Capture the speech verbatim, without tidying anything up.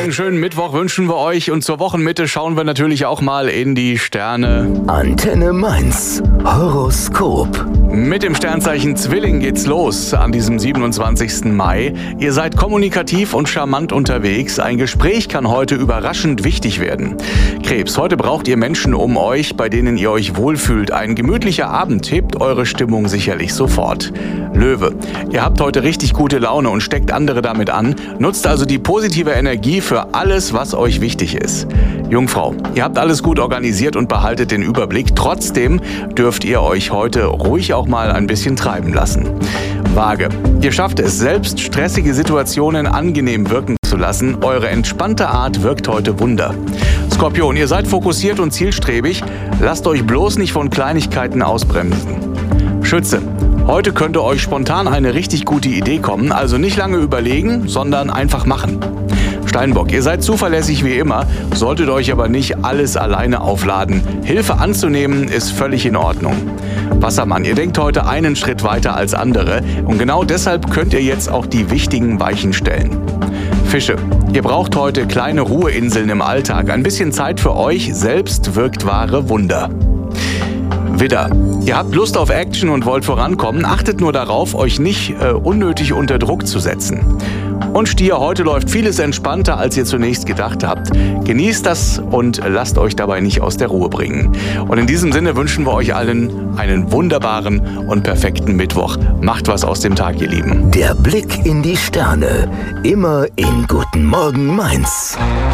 Einen schönen Mittwoch wünschen wir euch und zur Wochenmitte schauen wir natürlich auch mal in die Sterne. Antenne Mainz. Horoskop. Mit dem Sternzeichen Zwilling geht's los an diesem siebenundzwanzigsten Mai. Ihr seid kommunikativ und charmant unterwegs. Ein Gespräch kann heute überraschend wichtig werden. Krebs, heute braucht ihr Menschen um euch, bei denen ihr euch wohlfühlt. Ein gemütlicher Abend hebt eure Stimmung sicherlich sofort. Löwe, ihr habt heute richtig gute Laune und steckt andere damit an. Nutzt also die positive Energie für alles, was euch wichtig ist. Jungfrau, ihr habt alles gut organisiert und behaltet den Überblick. Trotzdem dürft ihr euch heute ruhig auch mal ein bisschen treiben lassen. Waage, ihr schafft es selbst, stressige Situationen angenehm wirken zu lassen. Eure entspannte Art wirkt heute Wunder. Skorpion, ihr seid fokussiert und zielstrebig. Lasst euch bloß nicht von Kleinigkeiten ausbremsen. Schütze, heute könnte euch spontan eine richtig gute Idee kommen, also nicht lange überlegen, sondern einfach machen. Steinbock, ihr seid zuverlässig wie immer, solltet euch aber nicht alles alleine aufladen. Hilfe anzunehmen ist völlig in Ordnung. Wassermann, ihr denkt heute einen Schritt weiter als andere und genau deshalb könnt ihr jetzt auch die wichtigen Weichen stellen. Fische, ihr braucht heute kleine Ruheinseln im Alltag. Ein bisschen Zeit für euch selbst wirkt wahre Wunder. Widder, ihr habt Lust auf Action und wollt vorankommen, achtet nur darauf, euch nicht äh, unnötig unter Druck zu setzen. Und Stier, heute läuft vieles entspannter, als ihr zunächst gedacht habt. Genießt das und lasst euch dabei nicht aus der Ruhe bringen. Und in diesem Sinne wünschen wir euch allen einen wunderbaren und perfekten Mittwoch. Macht was aus dem Tag, ihr Lieben. Der Blick in die Sterne. Immer in Guten Morgen Mainz.